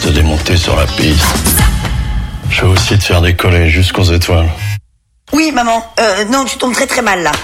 te démonter sur la piste. Je vais aussi te faire décoller jusqu'aux étoiles. Oui, maman. Non, tu tombes très très mal là.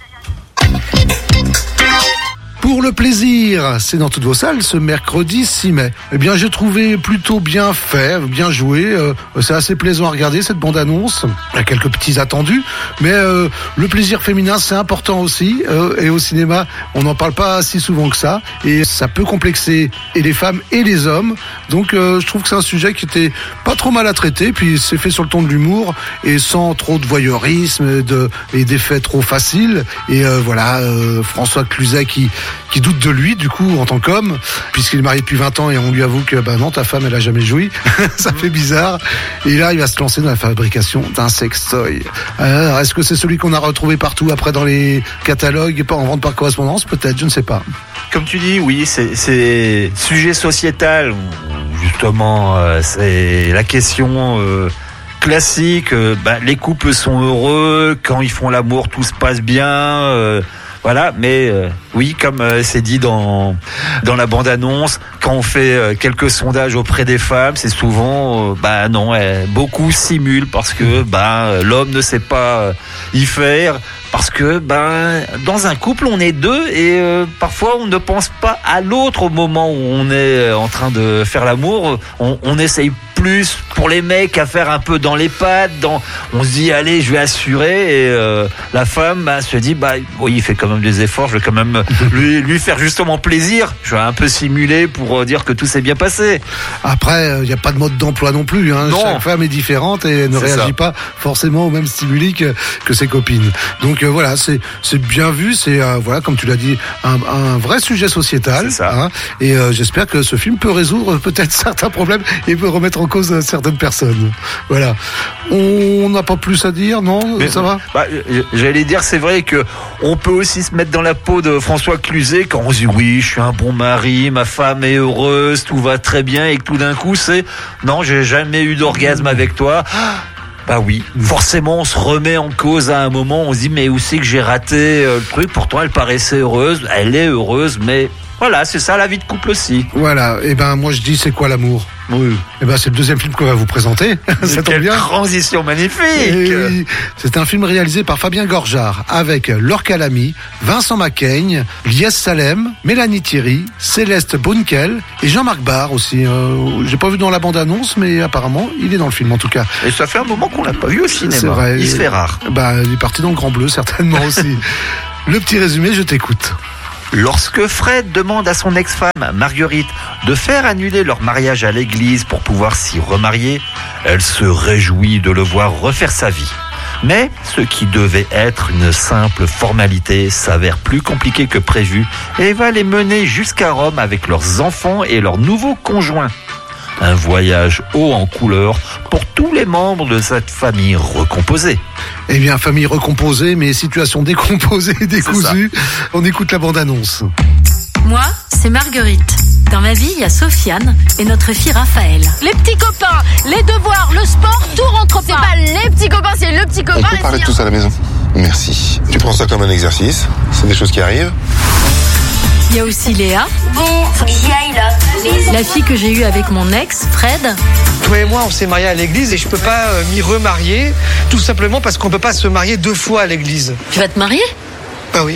Pour le plaisir, c'est dans toutes vos salles ce mercredi 6 mai. Eh bien, j'ai trouvé plutôt bien fait, bien joué. C'est assez plaisant à regarder cette bande-annonce. Il y a quelques petits attendus, mais le plaisir féminin, c'est important aussi. Et au cinéma, on n'en parle pas si souvent que ça. Et ça peut complexer et les femmes et les hommes. Donc, je trouve que c'est un sujet qui était pas trop mal à traiter. Puis, c'est fait sur le ton de l'humour et sans trop de voyeurisme et d'effets trop faciles. Et voilà, François Cluzet qui doute de lui, du coup, en tant qu'homme, puisqu'il est marié depuis 20 ans et on lui avoue que, non, ta femme, elle a jamais joui. Ça fait bizarre. Et là, il va se lancer dans la fabrication d'un sextoy. Alors, est-ce que c'est celui qu'on a retrouvé partout après dans les catalogues, en vente par correspondance? Peut-être, je ne sais pas. Comme tu dis, oui, c'est sujet sociétal, où justement, c'est la question classique, les couples sont heureux, quand ils font l'amour, tout se passe bien, voilà, mais oui, comme c'est dit dans la bande-annonce, quand on fait quelques sondages auprès des femmes, c'est souvent, non, beaucoup simulent parce que l'homme ne sait pas y faire, parce que dans un couple on est deux et parfois on ne pense pas à l'autre au moment où on est en train de faire l'amour. On essaye plus pour les mecs à faire un peu dans les pattes, on se dit allez je vais assurer et la femme se dit oui, il fait quand même des efforts, je vais quand même lui faire justement plaisir, je vais un peu simuler pour dire que tout s'est bien passé. Après il n'y a pas de mode d'emploi non plus, hein. Chaque femme est différente et elle ne réagit pas forcément au même stimuli que ses copines. Donc voilà, c'est bien vu, c'est voilà, comme tu l'as dit, un vrai sujet sociétal, hein, et j'espère que ce film peut résoudre peut-être certains problèmes et peut remettre en cause certaines personnes. Voilà. On n'a pas plus à dire, non? Mais ça va? J'allais dire, c'est vrai que on peut aussi se mettre dans la peau de François Cluzet quand on se dit oui, je suis un bon mari, ma femme est heureuse, tout va très bien, et que tout d'un coup c'est non, j'ai jamais eu d'orgasme avec toi. Oui, forcément on se remet en cause à un moment, on se dit mais où c'est que j'ai raté le truc, pourtant elle paraissait heureuse, elle est heureuse, mais voilà, c'est ça la vie de couple aussi. Voilà, et moi je dis c'est quoi l'amour? Oui. C'est le deuxième film qu'on va vous présenter. Ça tombe bien. Transition magnifique. Oui. C'est un film réalisé par Fabien Gorjard avec Laure Calamy, Vincent Macaigne, Lies Salem, Mélanie Thierry, Céleste Bonnekel et Jean-Marc Barr aussi. J'ai pas vu dans la bande-annonce, mais apparemment il est dans le film en tout cas. Et ça fait un moment qu'on l'a pas vu au cinéma. C'est vrai. Il se fait rare. Il est parti dans le Grand Bleu certainement aussi. Le petit résumé, je t'écoute. Lorsque Fred demande à son ex-femme, Marguerite, de faire annuler leur mariage à l'église pour pouvoir s'y remarier, elle se réjouit de le voir refaire sa vie. Mais ce qui devait être une simple formalité s'avère plus compliqué que prévu et va les mener jusqu'à Rome avec leurs enfants et leurs nouveaux conjoints. Un voyage haut en couleur pour tous les membres de cette famille recomposée. Eh bien, famille recomposée, mais situation décomposée et décousue. On écoute la bande-annonce. Moi, c'est Marguerite. Dans ma vie, il y a Sofiane et notre fille Raphaël. Les petits copains, les devoirs, le sport, tout rentre pas. C'est pas les petits copains, c'est le petit copain. On peut parler de tout ça à la maison? Merci. Tu prends ça comme un exercice, c'est des choses qui arrivent. Il y a aussi Léa. Bon, faut que j'y aille là. La fille que j'ai eue avec mon ex, Fred. Toi et moi, on s'est mariés à l'église et je peux pas m'y remarier, tout simplement parce qu'on peut pas se marier 2 fois à l'église. Tu vas te marier? Oui.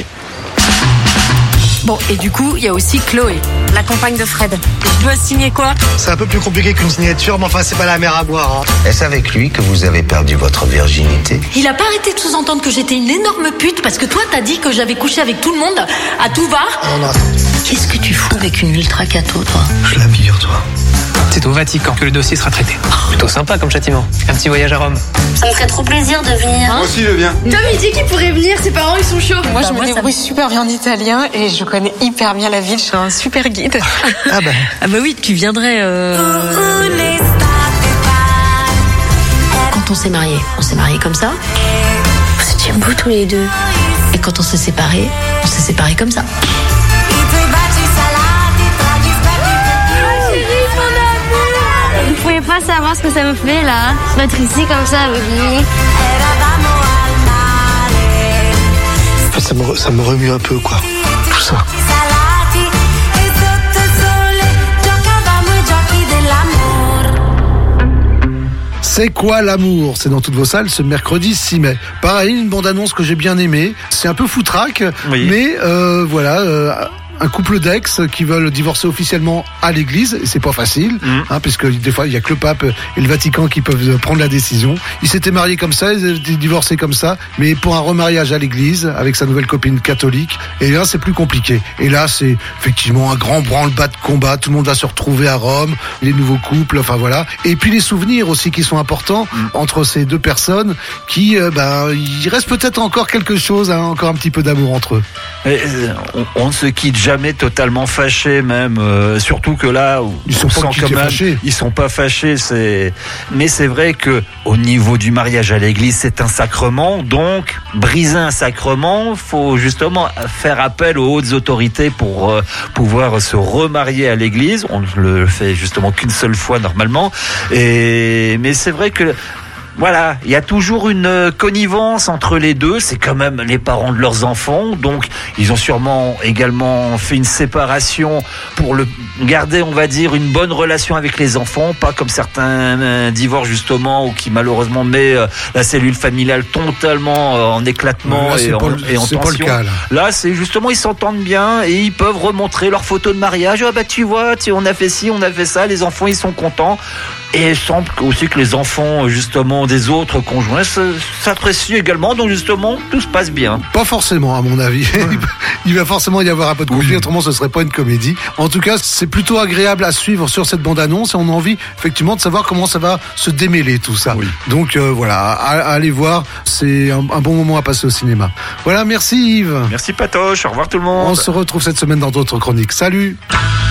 Bon, et du coup, il y a aussi Chloé, la compagne de Fred. Je dois signer quoi? C'est un peu plus compliqué qu'une signature, mais enfin, c'est pas la mer à boire. Est-ce avec lui que vous avez perdu votre virginité? Il a pas arrêté de sous-entendre que j'étais une énorme pute parce que toi, t'as dit que j'avais couché avec tout le monde, à tout va. Non. Qu'est-ce que tu fous avec une ultra cato, toi? Je la vire, toi. C'est au Vatican que le dossier sera traité. Plutôt sympa comme châtiment. Un petit voyage à Rome. Ça me ferait trop plaisir de venir. Moi aussi, je viens. Tom, il dit qu'il pourrait venir, ses parents, ils sont chauds. Moi, je me débrouille super bien en italien et je connais hyper bien la ville. Je suis un super guide. Ah bah oui, tu viendrais... Quand on s'est mariés comme ça. Vous étiez beaux tous les deux. Et quand on s'est séparés comme ça. Vous pouvez pas savoir ce que ça me fait là, d'être ici comme ça avec lui. Ça me remue un peu, quoi. Tout ça. C'est quoi l'amour? C'est dans toutes vos salles ce mercredi 6 mai. Pareil, une bande-annonce que j'ai bien aimée. C'est un peu foutraque, mais voilà... un couple d'ex qui veulent divorcer officiellement à l'église, et c'est pas facile, puisque des fois il y a que le pape et le Vatican qui peuvent prendre la décision. Ils s'étaient mariés comme ça, ils étaient divorcés comme ça, mais pour un remariage à l'église avec sa nouvelle copine catholique, et là c'est plus compliqué. Et là c'est effectivement un grand branle-bas de combat, tout le monde va se retrouver à Rome, les nouveaux couples, enfin voilà. Et puis les souvenirs aussi qui sont importants entre ces deux personnes, qui il reste peut-être encore quelque chose, encore un petit peu d'amour entre eux. On ne se quitte jamais totalement fâchés, même surtout que là ils sont pas fâchés. Ils sont pas fâchés, mais c'est vrai que au niveau du mariage à l'église, c'est un sacrement, donc briser un sacrement, faut justement faire appel aux hautes autorités pour pouvoir se remarier à l'église. On le fait justement qu'une seule fois normalement, mais c'est vrai que voilà, il y a toujours une connivence entre les deux, c'est quand même les parents de leurs enfants, donc ils ont sûrement également fait une séparation pour garder, on va dire, une bonne relation avec les enfants, pas comme certains divorces justement, ou qui malheureusement met la cellule familiale totalement en éclatement et en tension. Pas le cas, là, c'est justement, ils s'entendent bien et ils peuvent remontrer leurs photos de mariage. Ah bah tu vois, on a fait ci, on a fait ça, les enfants ils sont contents. Et il semble aussi que les enfants, justement, des autres conjoints s'apprécient également. Donc, justement, tout se passe bien. Pas forcément, à mon avis. Il va forcément y avoir un peu de conflit, autrement ce serait pas une comédie. En tout cas, c'est plutôt agréable à suivre sur cette bande-annonce, et on a envie, effectivement, de savoir comment ça va se démêler, tout ça. Donc, voilà, allez voir. C'est un bon moment à passer au cinéma. Voilà, merci Yves. Merci Patoche. Au revoir tout le monde. On se retrouve cette semaine dans d'autres chroniques. Salut!